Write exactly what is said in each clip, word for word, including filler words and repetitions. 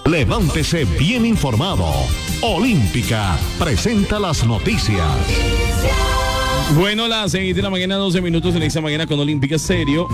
Levántese bien informado. Olímpica presenta las noticias. Bueno, las seis de la mañana, doce minutos en esta mañana con Olímpica Stereo.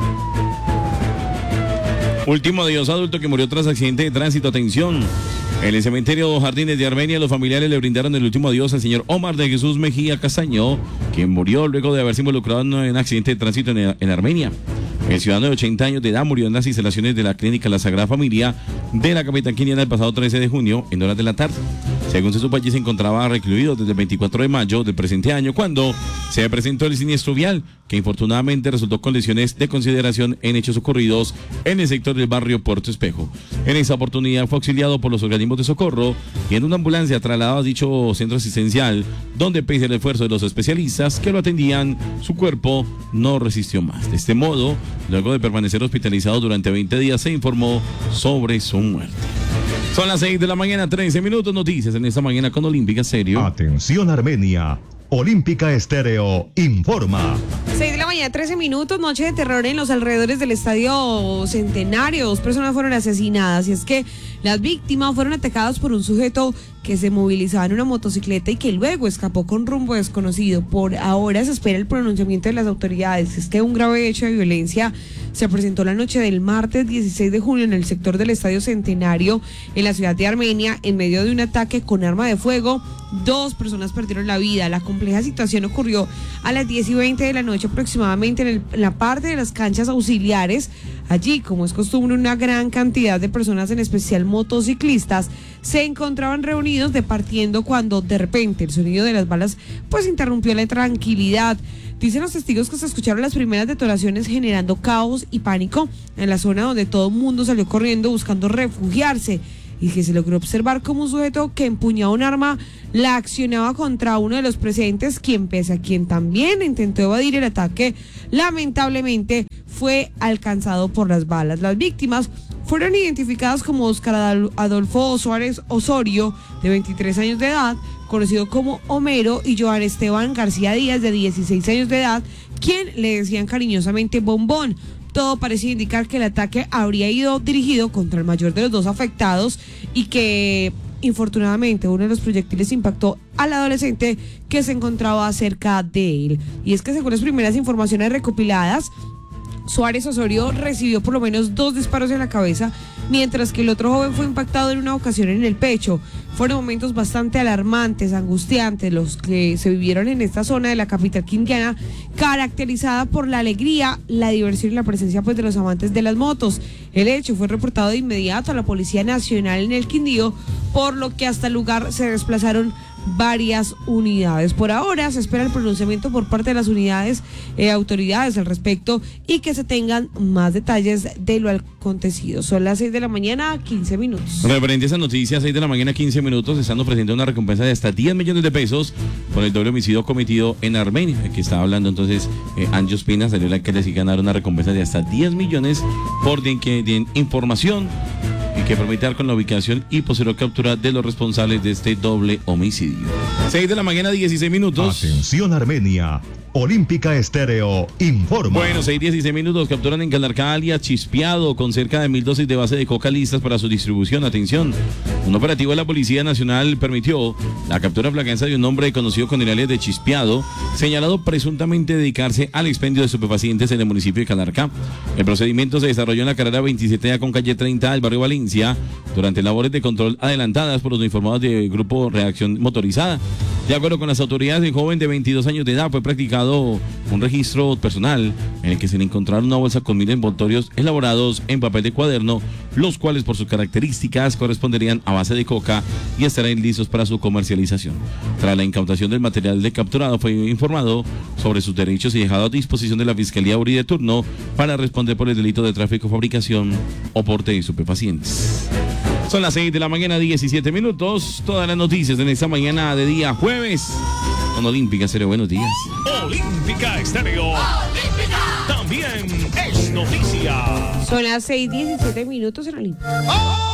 Último adiós adulto que murió tras accidente de tránsito. Atención. En el cementerio Jardines de Armenia, los familiares le brindaron el último adiós al señor Omar de Jesús Mejía Castaño, quien murió luego de haberse involucrado en un accidente de tránsito en, en Armenia. El ciudadano de ochenta años de edad murió en las instalaciones de la clínica La Sagrada Familia de la capital queniana el pasado trece de junio, en horas de la tarde. Según se supo, allí se encontraba recluido desde el veinticuatro de mayo del presente año, cuando se presentó el siniestro vial, que infortunadamente resultó con lesiones de consideración en hechos ocurridos en el sector del barrio Puerto Espejo. En esa oportunidad fue auxiliado por los organismos de socorro y en una ambulancia trasladado a dicho centro asistencial, donde pese al esfuerzo de los especialistas que lo atendían, su cuerpo no resistió más. De este modo, luego de permanecer hospitalizado durante veinte días, se informó sobre su muerte. Son las seis de la mañana, trece minutos, noticias en esta mañana con Olímpica Stereo. Atención Armenia, Olímpica Stereo informa. seis de la mañana, trece minutos, noche de terror en los alrededores del Estadio Centenario. Dos personas fueron asesinadas y es que las víctimas fueron atacadas por un sujeto que se movilizaba en una motocicleta y que luego escapó con rumbo desconocido. Por ahora se espera el pronunciamiento de las autoridades. Es que un grave hecho de violencia se presentó la noche del martes dieciséis de junio en el sector del Estadio Centenario en la ciudad de Armenia, en medio de un ataque con arma de fuego. Dos personas perdieron la vida. La compleja situación ocurrió a las diez y veinte de la noche aproximadamente en, el, en la parte de las canchas auxiliares. Allí, como es costumbre, una gran cantidad de personas, en especial motociclistas, se encontraban reunidos departiendo cuando de repente el sonido de las balas pues interrumpió la tranquilidad. Dicen los testigos que se escucharon las primeras detonaciones generando caos y pánico en la zona, donde todo el mundo salió corriendo buscando refugiarse, y que se logró observar como un sujeto que empuñaba un arma la accionaba contra uno de los presentes, quien, pese a quien también intentó evadir el ataque, lamentablemente fue alcanzado por las balas. Las víctimas fueron identificadas como Oscar Adolfo Suárez Osorio, de veintitrés años de edad, conocido como Homero, y Joan Esteban García Díaz, de dieciséis años de edad, quien le decían cariñosamente Bombón. Todo parece indicar que el ataque habría ido dirigido contra el mayor de los dos afectados y que, infortunadamente, uno de los proyectiles impactó al adolescente que se encontraba cerca de él. Y es que, según las primeras informaciones recopiladas, Suárez Osorio recibió por lo menos dos disparos en la cabeza, mientras que el otro joven fue impactado en una ocasión en el pecho. Fueron momentos bastante alarmantes, angustiantes, los que se vivieron en esta zona de la capital quindiana, caracterizada por la alegría, la diversión y la presencia pues de los amantes de las motos. El hecho fue reportado de inmediato a la Policía Nacional en el Quindío, por lo que hasta el lugar se desplazaron varias unidades. Por ahora se espera el pronunciamiento por parte de las unidades, eh, autoridades al respecto, y que se tengan más detalles de lo acontecido. Son las seis de la mañana, quince minutos. Referente a esa noticia, seis de la mañana, quince minutos, estando presentando una recompensa de hasta diez millones de pesos por el doble homicidio cometido en Armenia. Aquí estaba hablando entonces eh, Angie Ospina, salió la que les ganaron una recompensa de hasta diez millones por den que den información y que permite dar con la ubicación y posterior captura de los responsables de este doble homicidio. seis de la mañana, dieciséis minutos. Atención Armenia, Olímpica Stereo informa. Bueno, seis dieciséis minutos, capturan en Calarcá alias Chispeado con cerca de mil dosis de base de coca listas para su distribución. Atención, un operativo de la Policía Nacional permitió la captura flagrante de un hombre conocido con el alias de Chispeado, señalado presuntamente dedicarse al expendio de estupefacientes en el municipio de Calarcá. El procedimiento se desarrolló en la carrera veintisiete A con calle treinta del barrio Valencia, durante labores de control adelantadas por los uniformados del Grupo Reacción Motorizada. De acuerdo con las autoridades, el joven de veintidós años de edad fue practicado un registro personal en el que se le encontraron una bolsa con mil envoltorios elaborados en papel de cuaderno, los cuales por sus características corresponderían a base de coca y estarán listos para su comercialización. Tras la incautación del material de capturado, fue informado sobre sus derechos y dejado a disposición de la Fiscalía Uri de turno para responder por el delito de tráfico, fabricación o porte de estupefacientes. Son las seis de la mañana, diecisiete minutos. Todas las noticias en esta mañana de día jueves con Olímpica Stereo. Buenos días. Olímpica Stereo. Olímpica también es noticia. Son las seis diecisiete minutos en Olímpica. ¡Oh!